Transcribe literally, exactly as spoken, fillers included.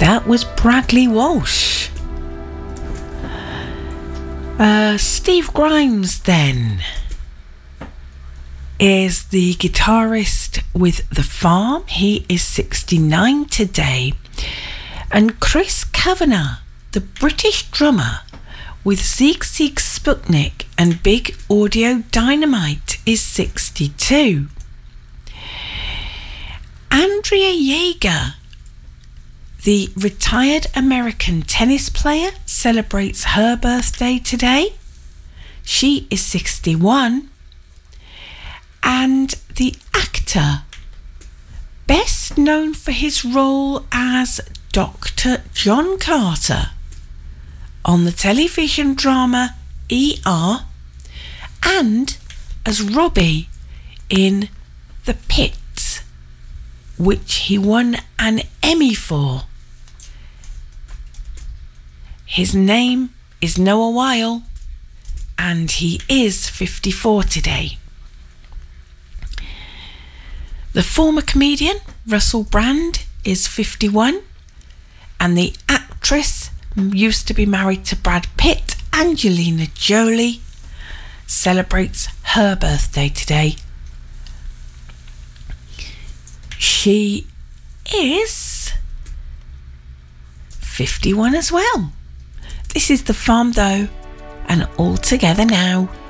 That was Bradley Walsh. Uh, Steve Grimes then is the guitarist with The Farm. He is sixty-nine today. And Chris Kavanagh, the British drummer with Sigue Sigue Sputnik and Big Audio Dynamite, is sixty-two. Andrea Jaeger, the retired American tennis player, celebrates her birthday today. She is sixty-one. And the actor, best known for his role as Doctor John Carter on the television drama E R and as Robbie in The Pit, which he won an Emmy for. His name is Noah Weil and he is fifty-four today. The former comedian Russell Brand is fifty-one, and the actress used to be married to Brad Pitt, Angelina Jolie, celebrates her birthday today. She is fifty-one as well. This is The Farm though, and All Together Now.